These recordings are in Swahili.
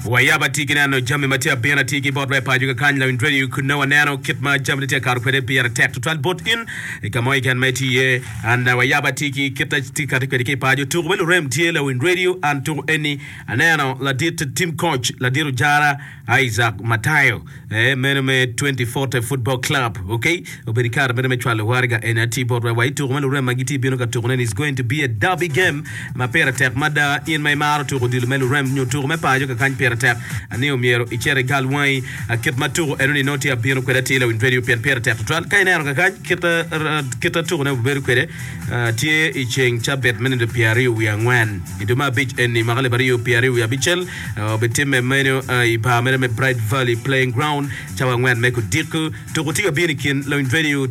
Wayaba tiki nano jamme matia biana tiki bot by pajuga kanyla in radio could know nano kit ma jamme tia karu kwede biana tech to twal bot in ikamoy kan meti ye and wayaba tiki kita tika kwede paju to well rem tiela in radio and to any anano la dit team coach la diru jara Isaac Matayo menome 2040 football club okay oberikar menome chwale warga NT bot by to well rem magiti biano ka to is going to be a derby game mapera tech mada in my maro to dilu melu rem nyu to me pajuga kan tap aneo miero ichere galwai kit maturo enoni noti abino kweda tilo in video pen pera tap twal kaina no kan kita to na beru kwede tie icheng chabet men de piari wi angwan iduma beach en magale bariyo piari wi abichel betime meno iba me Bright Valley playing ground chawangwan meko diku to kutiga binikin lo in video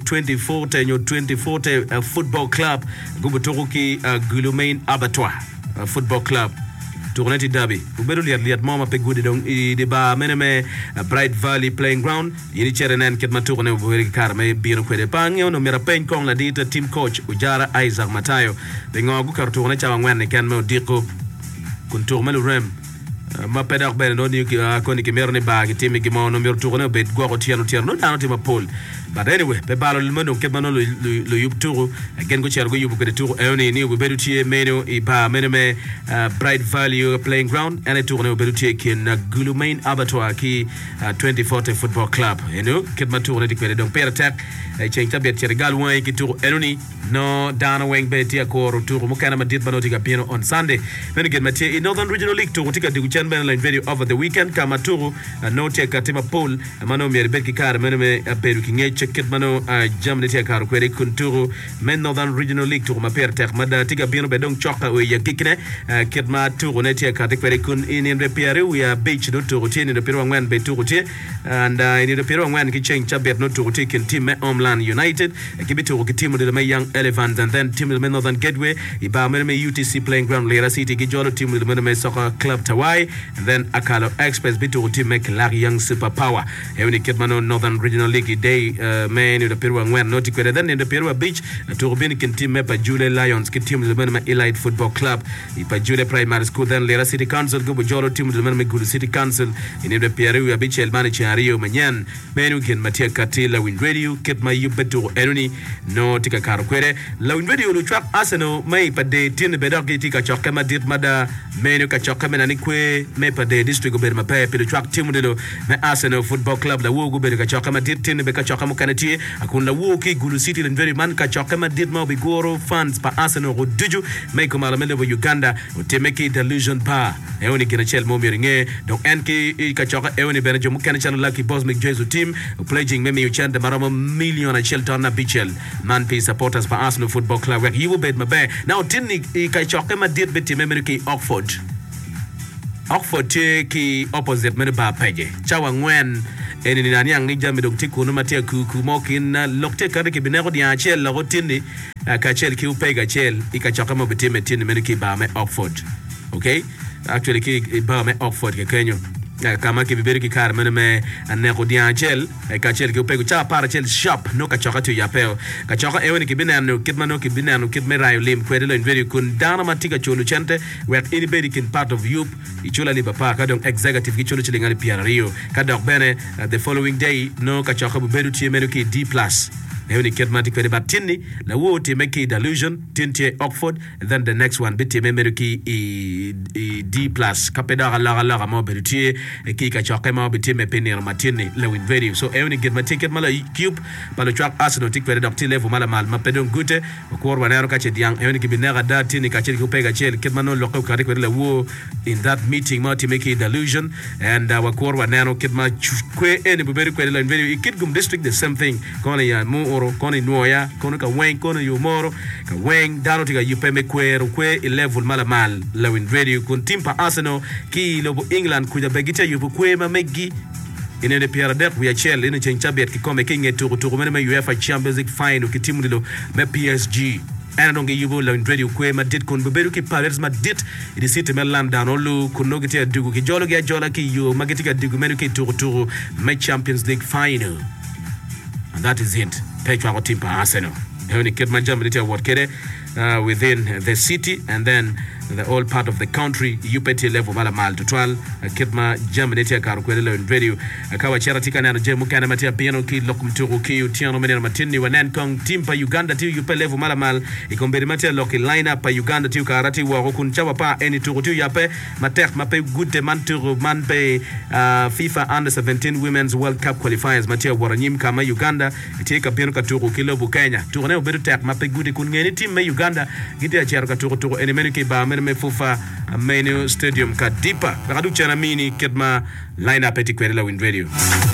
2040 football club gubutoki Gulumain Abattoir football club Tournati Derby. Uberu liat mama pe gudi dong de ba meneme Bright Valley playing ground. Yini cherenen ket maturne uberi kar me biro kwede pangyo no mera pen kong la dita team coach Ujara Isaac Matayo. Bengo gu kar tourne chawa ngwan kan me diko kun tourmelu rem. Ma pedak ben no ni ko ni kemerne ba ki timi ki mo no mer tourne be go tiano no dano tima pol. But anyway, pe balo lmano ke mano lo yup turu again go chergo yup ko de turu eni ni go bedu tie meno iba meneme Bright Valley playing ground and it tourne bedu tie kin Gulumain Abattoir ki 2040 football club ke ma tourne di kwede donc per attack change tabet chergal wan ki turu enoni no dana weng be tie ko turu mo kana ma dit banoti ga piano on Sunday men get matie in Northern Regional League turu tika digu chen ben line video over the weekend kama turu no tie katima pool mano mer bet ki kar meneme bedu ki ngech ket mano jamne tia karu kwere kunturu men Northern Regional League turu ma per tek mada tiga bino be dong choka we ya kikne ket ma turu ne tia kate kwere kun in the piare we are beach no turu tie in the piru ngwan be turu tie and in the piru ngwan ki change chabet no turu tie kin team Homeland United kibituru ki team de me Young Elephants and then team the Northern Gateway iba me UTC playing ground Lera City ki jolo team the me soccer club Tawai and then Akalo Express bituru team me Larry Young Super Power evni ket mano Northern Regional League day men in the Peru ngwan noti kwede then in the Peru beach turubini kin team mepa Jule Lions ki team the men Elite Football Club ipa Jule Primary School then Lera City Council go jolo team the men Gulu City Council in the Peru beach el mani chario manyan menu kin matia katila win radio ket ma yubetu enoni no tika karu kwede la win radio lu trap Arsenal mai pa de tin bedok tika chokema dit mada menu ka chokema na nikwe me pa de district go be ma pa pe trap team de me Arsenal Football Club la wo go be ka chokema dit tin be ka chokema kanati akunda wo ki Gulu City and very man ka chokema dit ma be goro fans pa Arsenal go duju me ko mala mele Uganda utemeki delusion pa eoni kina chel mo miringe donc enki ka choka eoni benejo mukana channel lucky boss make jesu team pledging meme you chant marama million a shelter na bichel man pe supporters pa Arsenal Football Club where you will bet my bay now tinni ka chokema dit beti meme ki Oxford ki opposite mene ba peje chawa ngwen eni ni nani ang ni jambe dok tiku no matia ku mokin lokte kare ki binero di achel la rotini ka chel ki upega chel ikachoka mo betime tin mene ki ba me Oxford okay actually ki ba me Oxford ke kenyo kama ki biberi ki kar mene me aneko di achel ka chel ki upega cha para chel shop no ka choka tu yapeo ka choka eweni ki binano kitmano ki binano kitme rayo lim kwede lo in very kun dana matika chulu chente where anybody can part of you ichula liba pa ka dong executive ki chulu chilingani piario ka dok bene the following day no ka choka bubedu tie meno ki D+ Euni ketmati kwede batini la wo te make delusion tintie Oxford and then the next one biti memeruki D+ kapeda la mo berutie ki ka chokema biti me penir matini la win very so euni ketmati ket mala cube palo track Arsenal tik kwede doctor level mala mal mapedon gute ko wanero ka che diang euni kibinera datini ka cheli kupega cheli ketmano lokko ka kwede la wo in that meeting mati make delusion and wa ko wanero ketma kwe eni buberu kwede la very ikitgum district the same thing kona ya mo koni nuoya koni ka weng koni yumoro ka weng dano tika yupeme kwe level mala mal lawin radio kun timpa Arsenal ki lobo England kuja begita yupu kwe ma megi inene piara dek we chel ine chenchabiet ki kome kinge turu mene UEFA Champions League final ki timu dilo me PSG ana donge yubo lawin radio kwe ma dit kun beberu ki Paris ma dit idi city meland danolu kuno gite dugu ki jolo ki jola ki yo magitika dugu menu ki turu me Champions League final and that is it. Take our team for Arsenal. Only kid my jump award within the city and then the all part of the country UPT level mala mal total kitma jamnetia karu kwele radio akawa charity kana na jemu kana matia piano ki lokumturu ki utiano menena matini wa Nankong team pa Uganda tiu UP level mala mal ikomberi matia loki lineup pa Uganda tiu karati wa rokun chawa pa eni turu tiu yape matek mape good man turu man pe FIFA under 17 women's world cup qualifiers matia waranyim kama Uganda itika piano katuru kilo Kenya tourne obedo tek mape good kun ngeni team me Uganda gite acharo katuru eni menu ke ba menu fufa menu stadium kadipa rakadu chana mini kitma lineup eti kwela Wind Radio.